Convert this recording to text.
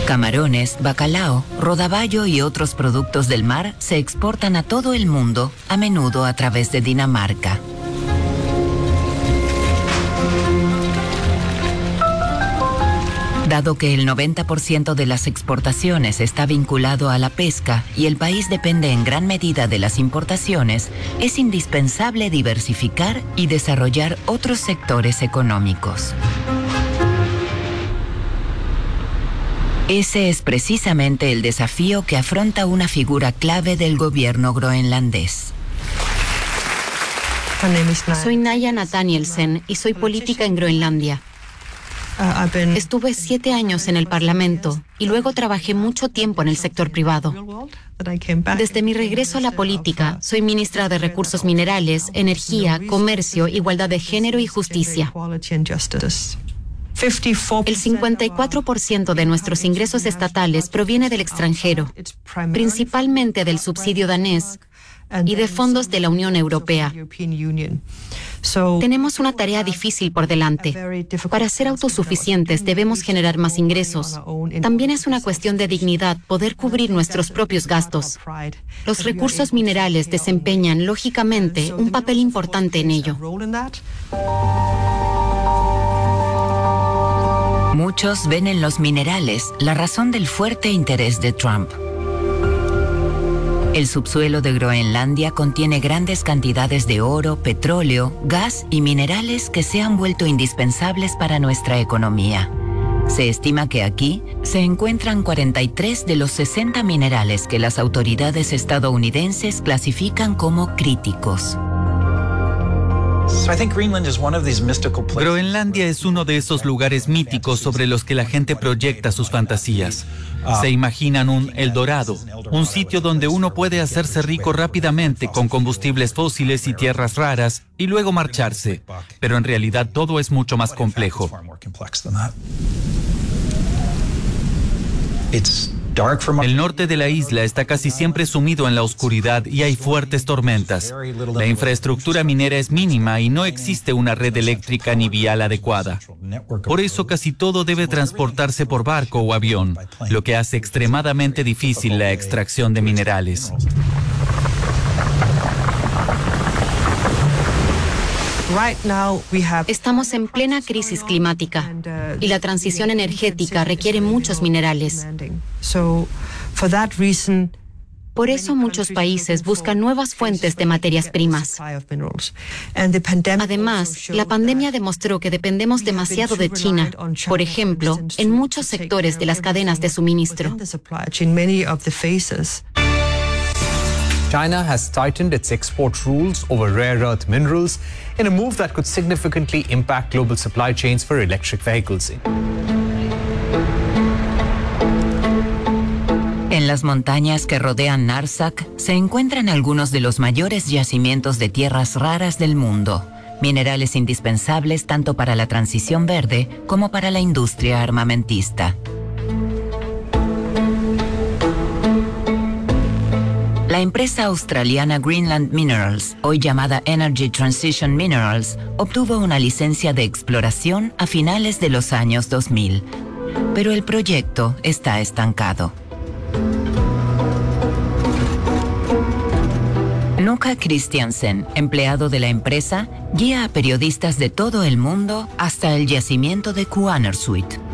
Camarones, bacalao, rodaballo y otros productos del mar se exportan a todo el mundo, a menudo a través de Dinamarca. Dado que el 90% de las exportaciones está vinculado a la pesca y el país depende en gran medida de las importaciones, es indispensable diversificar y desarrollar otros sectores económicos. Ese es precisamente el desafío que afronta una figura clave del gobierno groenlandés. Soy Naya Nathanielsen y soy política en Groenlandia. Estuve 7 años en el Parlamento y luego trabajé mucho tiempo en el sector privado. Desde mi regreso a la política, soy ministra de Recursos Minerales, Energía, Comercio, Igualdad de Género y Justicia. El 54% de nuestros ingresos estatales proviene del extranjero, principalmente del subsidio danés y de fondos de la Unión Europea. Tenemos una tarea difícil por delante. Para ser autosuficientes debemos generar más ingresos. También es una cuestión de dignidad poder cubrir nuestros propios gastos. Los recursos minerales desempeñan, lógicamente, un papel importante en ello. Muchos ven en los minerales la razón del fuerte interés de Trump. El subsuelo de Groenlandia contiene grandes cantidades de oro, petróleo, gas y minerales que se han vuelto indispensables para nuestra economía. Se estima que aquí se encuentran 43 de los 60 minerales que las autoridades estadounidenses clasifican como críticos. Groenlandia es uno de esos lugares míticos sobre los que la gente proyecta sus fantasías. Se imaginan un El Dorado, un sitio donde uno puede hacerse rico rápidamente con combustibles fósiles y tierras raras y luego marcharse. Pero en realidad todo es mucho más complejo. El norte de la isla está casi siempre sumido en la oscuridad y hay fuertes tormentas. La infraestructura minera es mínima y no existe una red eléctrica ni vial adecuada. Por eso casi todo debe transportarse por barco o avión, lo que hace extremadamente difícil la extracción de minerales. Estamos en plena crisis climática y la transición energética requiere muchos minerales. Por eso muchos países buscan nuevas fuentes de materias primas. Además, la pandemia demostró que dependemos demasiado de China, por ejemplo, en muchos sectores de las cadenas de suministro. China has tightened its export rules over rare earth minerals in a move that could significantly impact global supply chains for electric vehicles. En las montañas que rodean Narsaq se encuentran algunos de los mayores yacimientos de tierras raras del mundo, minerales indispensables tanto para la transición verde como para la industria armamentista. La empresa australiana Greenland Minerals, hoy llamada Energy Transition Minerals, obtuvo una licencia de exploración a finales de los años 2000, pero el proyecto está estancado. Nuka Christiansen, empleado de la empresa, guía a periodistas de todo el mundo hasta el yacimiento de Kuannersuit.